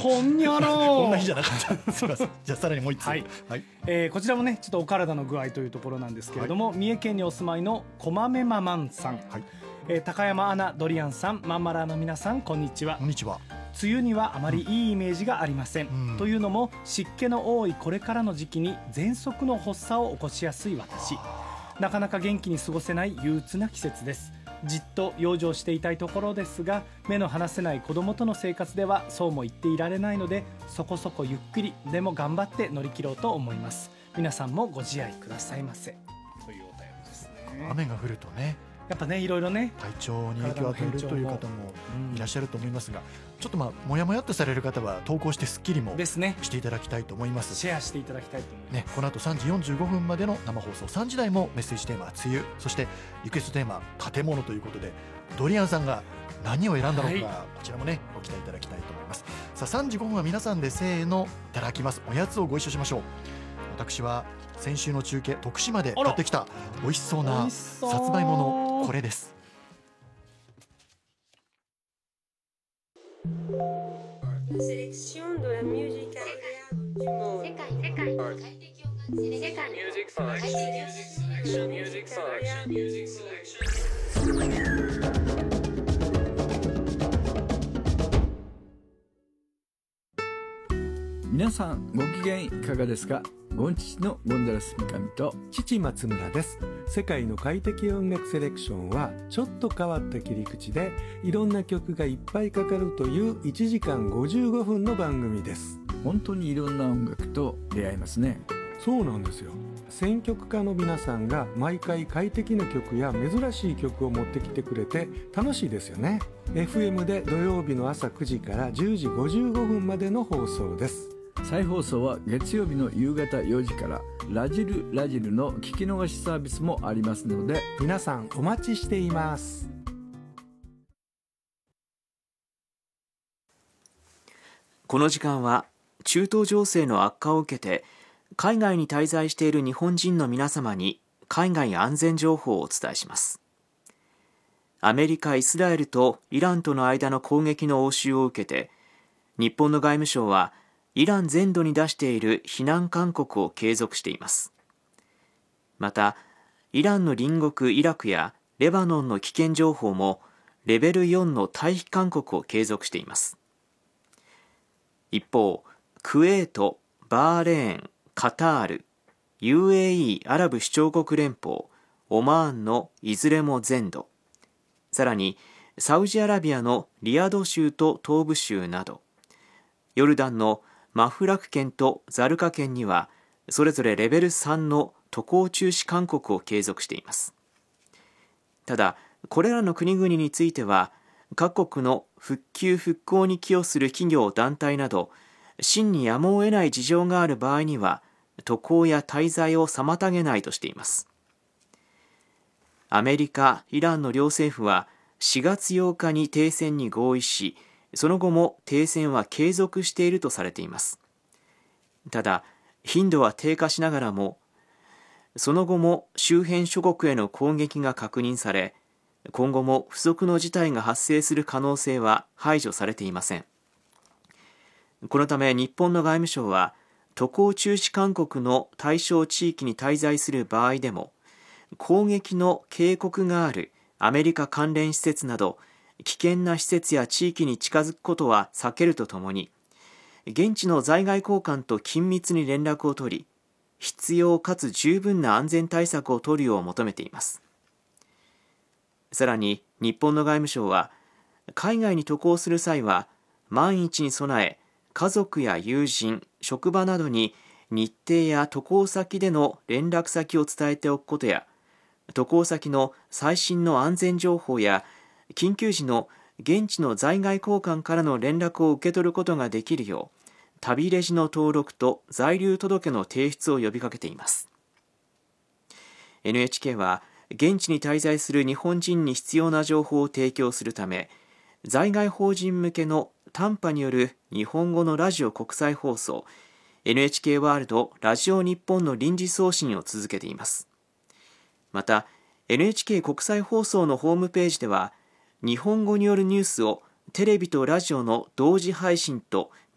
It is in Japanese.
こんにゃろこんな日じゃなかったすいません。じゃあさらにもう一つ、 はいこちらもねちょっとお体の具合というところなんですけれども、三重県にお住まいのこまめままんさん、高山アナ、ドリアンさん、マンマラーの皆さん、こんにちは。 こんにちは。 梅雨にはあまりいいイメージがありません、というのも湿気の多いこれからの時期に喘息の発作を起こしやすい私、なかなか元気に過ごせない憂鬱な季節です。じっと養生していたいところですが、目の離せない子供との生活ではそうも言っていられないので、そこそこゆっくりでも頑張って乗り切ろうと思います。皆さんもご自愛くださいませ、というお便りですね。 雨が降るとね、 やっぱねいろいろね体調に影響を与えるという方もいらっしゃると思いますが、ちょっともやもやっとされる方は投稿してスッキリもですね、 していただきたいと思います。 シェアしていただきたいと思います、 ね、この後3時45分までの生放送、3時台もメッセージテーマは梅雨、そしてリクエストテーマ建物ということで、ドリアンさんが何を選んだのか、こちらもねご期待いただきたいと思います。さあ3時5分は皆さんでせーのいただきます、おやつをご一緒しましょう。私は先週の中継徳島で買ってきた美味しそうなさつまいものこれです。 Sélection de la musique du monde. 世界快適音楽世界 Music Selection Music Selection Music Selection。 皆さんご機嫌いかがですか。ゴンチチのゴンザラス三上と父松村です。世界の快適音楽セレクションはちょっと変わった切り口でいろんな曲がいっぱいかかるという1時間55分の番組です。 本当にいろんな音楽と出会いますね。 そうなんですよ。選曲家の皆さんが毎回快適な曲や珍しい曲を持ってきてくれて楽しいですよね。 FM で土曜日の朝9時から10時55分までの放送です。 再放送は月曜日の夕方4時からラジルの聞き逃しサービスもありますので、 皆さんお待ちしています。 この時間は中東情勢の悪化を受けて海外に滞在している日本人の皆様に海外安全情報をお伝えします。アメリカ、イスラエルとイランとの間の攻撃の応酬を受けて、日本の外務省はイラン全土に出している避難勧告を継続しています。また、イランの隣国イラクやレバノンの危険情報もレベル4の退避勧告を継続しています。一方、クウェート、バーレーン、カタール、UAE アラブ首長国連邦、オマーンのいずれも全土、さらにサウジアラビアのリヤド州と東部州など、ヨルダンのマフラク県とザルカ県にはそれぞれレベル3の渡航中止勧告を継続しています。ただ、これらの国々については各国の復旧復興に寄与する企業団体など真にやむを得ない事情がある場合には渡航や滞在を妨げないとしています。アメリカ、イランの両政府は4月8日に停戦に合意し、その後も停戦は継続しているとされています。ただ、頻度は低下しながらも、その後も周辺諸国への攻撃が確認され、今後も不測の事態が発生する可能性は排除されていません。このため日本の外務省は、渡航中止勧告の対象地域に滞在する場合でも、攻撃の警告があるアメリカ関連施設など、危険な施設や地域に近づくことは避けるとともに、現地の在外公館と緊密に連絡を取り、必要かつ十分な安全対策を取るよう求めています。さらに日本の外務省は、海外に渡航する際は万一に備え、家族や友人、職場などに日程や渡航先での連絡先を伝えておくことや、渡航先の最新の安全情報や緊急時の現地の在外公館からの連絡を受け取ることができるよう、旅レジの登録と在留届の提出を呼びかけています。NHK は現地に滞在する日本人に必要な情報を提供するため、在外邦人向けの短波による日本語のラジオ国際放送 NHK ワールドラジオ日本の臨時送信を続けています。また NHK 国際放送のホームページでは、日本語によるニュースをテレビとラジオの同時配信と